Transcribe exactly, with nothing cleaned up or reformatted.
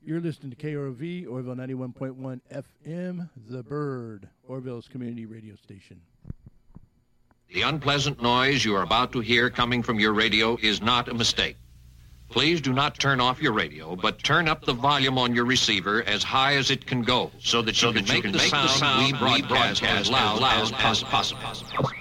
You're listening to K R O V, Orville ninety-one point one F M, The Bird, Orville's community radio station. The unpleasant noise you are about to hear coming from your radio is not a mistake. Please do not turn off your radio, but turn up the volume on your receiver as high as it can go, so that you, so can, that make, you can the make the sound we broadcast as loud as possible.